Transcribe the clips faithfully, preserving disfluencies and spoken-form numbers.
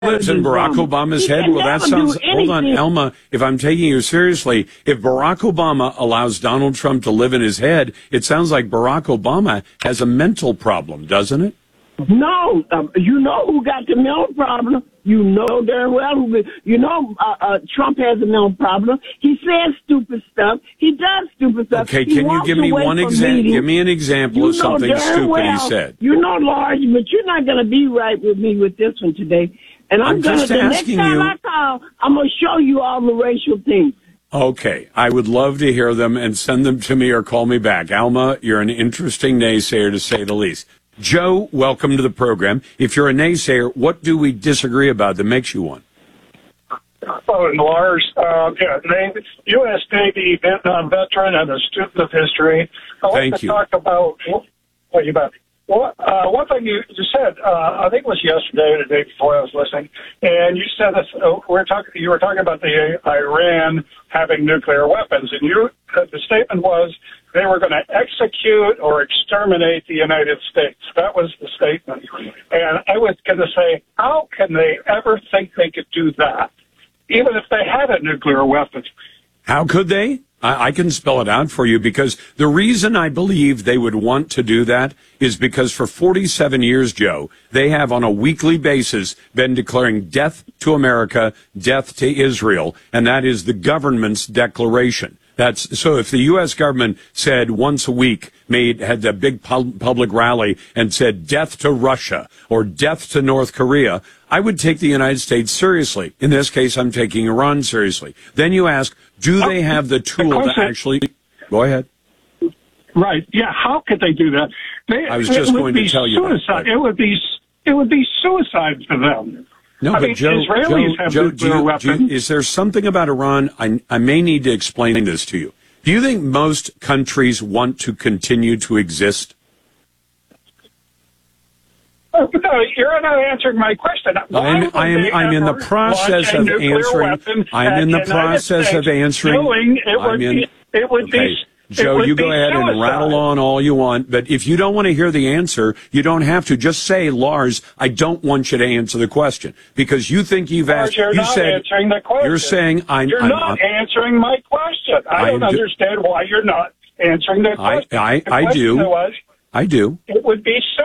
That's in Barack Obama's head? Well, that sounds, hold on, Elma, if I'm taking you seriously, if Barack Obama allows Donald Trump to live in his head, it sounds like Barack Obama has a mental problem, doesn't it? No, um, you know who got the mental problem. You know darn well who. You know uh, uh, Trump has a mental problem. He says stupid stuff. He does stupid stuff. Okay, he can you give me one example? Give me an example you of something stupid well, he said. You know, Large, but you're not going to be right with me with this one today. And I'm, I'm going to, just the next asking time you, I call, I'm going to show you all the racial things. Okay, I would love to hear them and send them to me or call me back. Alma, you're an interesting naysayer to say the least. Joe, welcome to the program. If you're a naysayer, what do we disagree about that makes you one? Oh, and Lars, uh, yeah, Navy, U S Navy Vietnam veteran and a student of history. I want Thank to you. talk about what you about. Well, uh, one thing you, you said, uh, I think it was yesterday or the day before I was listening, and you said this, uh, we're talking. You were talking about the Iran having nuclear weapons, and you uh, the statement was they were going to execute or exterminate the United States. That was the statement, and I was going to say, how can they ever think they could do that, even if they had a nuclear weapon? How could they? I, I can spell it out for you, because the reason I believe they would want to do that is because for forty-seven years, Joe, they have on a weekly basis been declaring death to America, death to Israel, and that is the government's declaration. That's so if the U S government said once a week, made had a big pub, public rally and said death to Russia or death to North Korea, I would take the United States seriously. In this case, I'm taking Iran seriously. Then you ask, do they have the tool to actually... Go ahead. Right. Yeah. How could they do that? They, I was just going to tell you suicide. that. It would be it would be suicide for them. No, I but mean, Joe, Israelis Joe, have Joe, nuclear do you, do weapons. you, is there something about Iran? I, I may need to explain this to you. Do you think most countries want to continue to exist? Oh, no, you're not answering my question. Why I'm, would I am, they I'm in the ever process launch a of nuclear answering. weapon I'm at in the United process States of answering. doing, it would I'm in, be, it would okay. be, Joe, it would you go be ahead suicide. and rattle on all you want, but if you don't want to hear the answer, you don't have to. Just say, Lars, I don't want you to answer the question, because you think you've Lars, asked. you're you not said answering the question. You're saying I'm. You're I'm, not I'm, answering my question. I, I don't do, understand why you're not answering the I, question. I, the I question do. Was, I do. it would be so.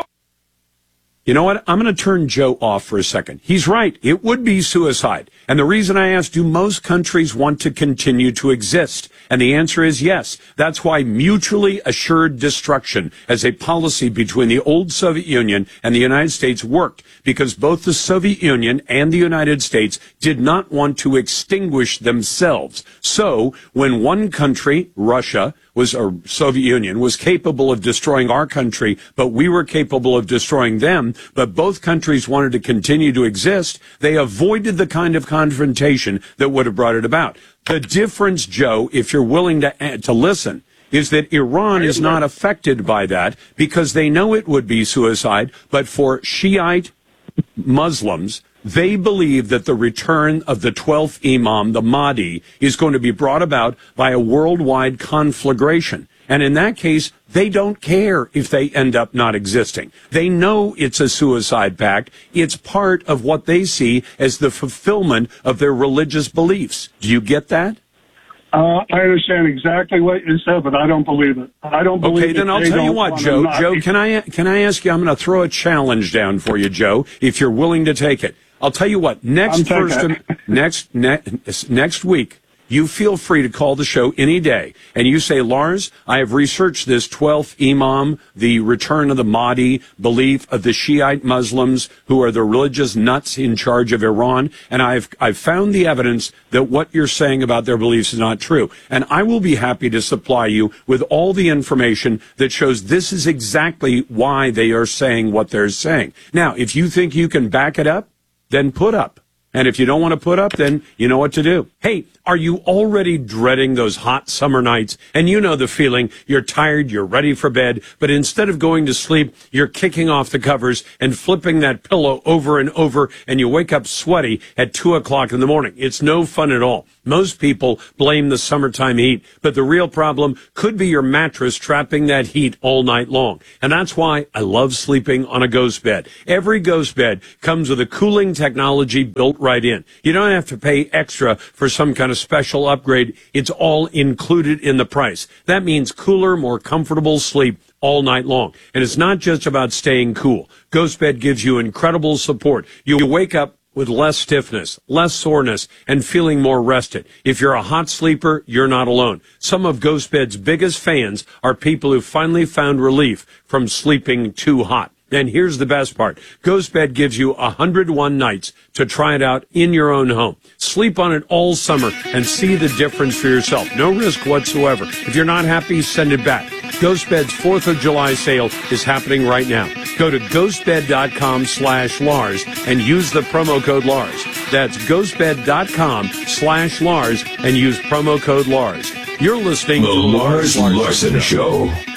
You know what? I'm going to turn Joe off for a second. He's right. It would be suicide. And the reason I asked, do most countries want to continue to exist? And the answer is yes. That's why mutually assured destruction as a policy between the old Soviet Union and the United States worked, because both the Soviet Union and the United States did not want to extinguish themselves. So when one country, Russia, was, or Soviet Union, was capable of destroying our country, but we were capable of destroying them, but both countries wanted to continue to exist, they avoided the kind of confrontation that would have brought it about. The difference, Joe, if you're willing to, to listen, is that Iran is not affected by that because they know it would be suicide, but for Shiite Muslims, they believe that the return of the twelfth Imam, the Mahdi, is going to be brought about by a worldwide conflagration. And in that case, they don't care if they end up not existing. They know it's a suicide pact. It's part of what they see as the fulfillment of their religious beliefs. Do you get that? Uh, I understand exactly what you said, but I don't believe it. I don't believe it. Okay, then I'll tell you what, Joe. Joe, can I can I ask you? I'm going to throw a challenge down for you, Joe, if you're willing to take it. I'll tell you what. Next first next ne- next week, you feel free to call the show any day, and you say, Lars, I have researched this twelfth Imam, the return of the Mahdi belief of the Shiite Muslims who are the religious nuts in charge of Iran, and I've I've found the evidence that what you're saying about their beliefs is not true. And I will be happy to supply you with all the information that shows this is exactly why they are saying what they're saying. Now, if you think you can back it up, then put up. And if you don't want to put up, then you know what to do. Hey, are you already dreading those hot summer nights? And you know the feeling. You're tired, you're ready for bed, but instead of going to sleep, you're kicking off the covers and flipping that pillow over and over, and you wake up sweaty at two o'clock in the morning. It's no fun at all. Most people blame the summertime heat, but the real problem could be your mattress trapping that heat all night long. And that's why I love sleeping on a Ghost bed. Every Ghost bed comes with a cooling technology built right in. You don't have to pay extra for some kind of special upgrade. It's all included in the price. That means cooler, more comfortable sleep all night long. And it's not just about staying cool. Ghost Bed gives you incredible support. You wake up with less stiffness, less soreness, and feeling more rested. If you're a hot sleeper, you're not alone. Some of Ghost Bed's biggest fans are people who finally found relief from sleeping too hot. And here's the best part. Ghost Bed gives you one hundred one nights to try it out in your own home. Sleep on it all summer and see the difference for yourself. No risk whatsoever. If you're not happy, send it back. Ghost Bed's fourth of July sale is happening right now. Go to ghostbed.com slash Lars and use the promo code Lars. That's ghostbed.com slash Lars and use promo code Lars. You're listening The to Lars Larson Show.